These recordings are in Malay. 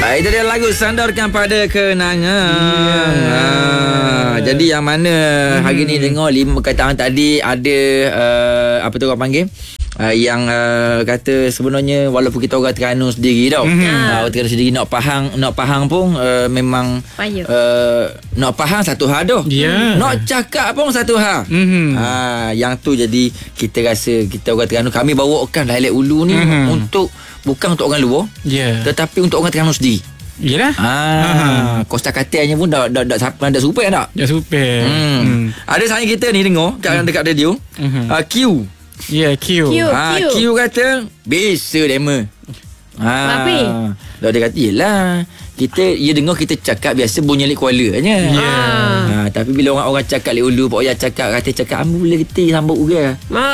Itu dia lagu Sandarkan Pada Kenangan. Jadi yang mana hari ni dengar 5 perkataan tadi ada apa tu orang panggil? Yang kata sebenarnya walaupun kita orang Terengganu sendiri tau, orang Terengganu sendiri nak faham pun memang nak faham satu hal dah. Nak cakap pun satu hal. Yang tu jadi kita rasa kita orang Terengganu, kami bawakan dialek Ulu ni untuk bukan untuk orang luar, tetapi untuk orang Terengganu sendiri. Yelah. Kosta katanya pun dah super tak? Dah super. Ada saya kita ni dengar dekat radio. Q. Ya, Q. Q kata biasa demo. Apa? Lalu dia kata yelah, dia dengar kita cakap biasa bunyi lik Kuala aja. Tapi bila orang cakap lik Ulu, Pak Oya cakap ambu boleh reti sambut ke.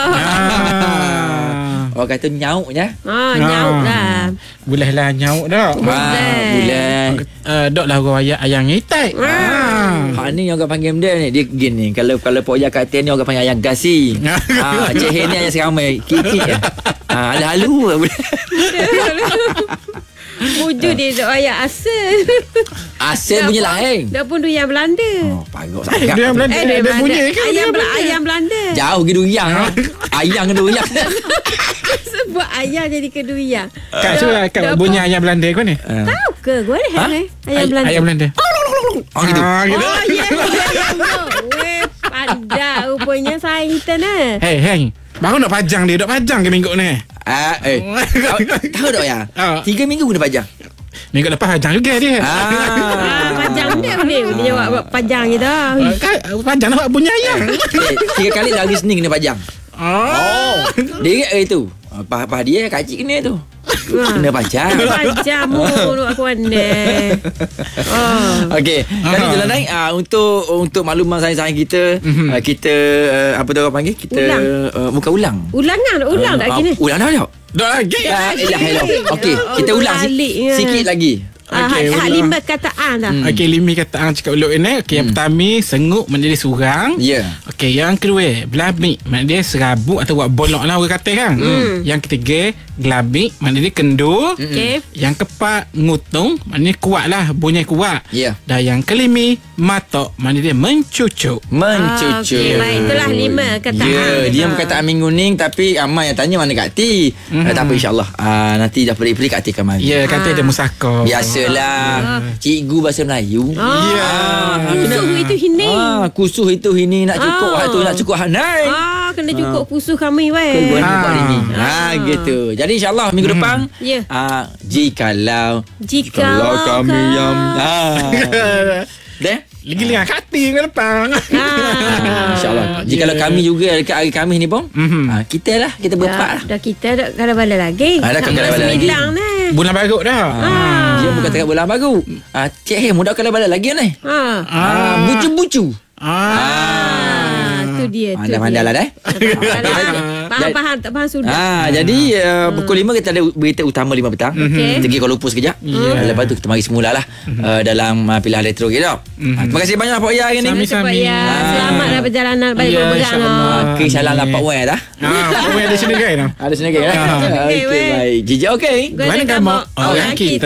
Orang kata nyauk je. Nyauk dah. Boleh lah nyauk dah. Boleh. Dok lah orang ayam ngitai. Hak ni orang panggil benda ni. Dia gini, kalau Pak Oya kata ni orang panggil ayam gasi. Cik ni ayam seramai. Kikik je. Ada halu boleh. Wujud dia dok ayam asal. Asal punya lain. Dah pun durian Belanda. Parut sangat. Dia Belanda. Ada bunyi ke? Ayam Belanda. Jauh ke durian. Ayam ke durian. Sebab ayam jadi ke durian. Kak cuba kak bunyi ayam Belanda kau ni. Tahu ke gua ni? Ayam Belanda. Ayam Belanda. Gitu. Gitu. Oh, ya. Weh, pandai rupanya saya kita ni. Hey. Baru nak pajang dia. Dok pajang ke minggu ni? Tahu tak ya? 3 minggu kena pajang. Minggu lepas pajang juga dia. Pajang dia boleh. Dia jawab pajang je dah. Pajang nak buat bunyi ayam. 3 kali hari Senin kena pajang. Dia itu. Apa dia kacik kena tu. Kena pajang. Pajang mulut aku pandai. Okey. Kali jalan naik untuk makluman sains-sains kita, kita apa tu orang panggil? Kita bukan ulang. Ulang tak kini? Ulang dah tak? Dah lagi. Okey, kita ulang sikit lagi. Okay, 5 kataan dah. Okey, 5 kataan cakap uluk ini. Okey, yang pertama senguk maknanya dia surang. Okey, yang kedua belabik maknanya dia serabut atau buat bolok lah orang kata kan. Yang ketiga gelabik maknanya dia kendur. Yang keempat ngutung maknanya kuat lah, bunyi kuat. Dan yang kelima matok maknanya dia mencucuk. Baik, itulah 5 kataan. Dia perkataan minggu ni, tapi ramai yang tanya mana Kak Ti. Tak apa, insyaAllah nanti dah pelik-pelik Kak Ti akan mari. Kata dia musakah. Biasalah, cikgu bahasa Melayu. Kusuh itu hini. Kusuh itu hini nak cukup tu nak cukup hanai. Kena cukup kusuh kami weh. Gitu. Jadi insyaAllah minggu depan jikalau kami yang Lagi dengan kati minggu depan. InsyaAllah. Jikalau kami juga dekat hari Khamis ni pun, kita berempat lah. Dah kita dah kada bala lagi. Dah kada bala lagi. Bulan baru dah. Dia bukan tengah bulan baru. Cik Hem mudah kada bala lagi ni. Bucu-bucu. Tu dia. Pandai-pandai lah dah. Faham tak faham sudah. Jadi pukul 5 kita ada berita utama 5 petang. Kita pergi Kuala Lumpur sekejap. Lepas tu kita mari semula lah dalam pilihan retro kita. Terima kasih banyak Pak Oya hari ni. Selamat dah perjalanan balik berperang. Salam lah Pak Oya dah. Pak Oya ada sini kan? Ada sini kan? Okey, baik. Jijik okey. Mana kamu? Orang kita.